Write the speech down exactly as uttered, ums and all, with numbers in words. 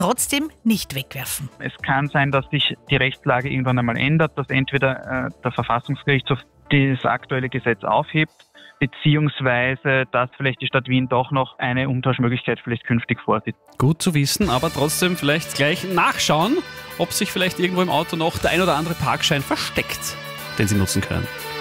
trotzdem nicht wegwerfen. Es kann sein, dass sich die Rechtslage irgendwann einmal ändert, dass entweder äh, der Verfassungsgerichtshof das aktuelle Gesetz aufhebt, beziehungsweise dass vielleicht die Stadt Wien doch noch eine Umtauschmöglichkeit vielleicht künftig vorsieht. Gut zu wissen, aber trotzdem vielleicht gleich nachschauen, ob sich vielleicht irgendwo im Auto noch der ein oder andere Parkschein versteckt, den Sie nutzen können.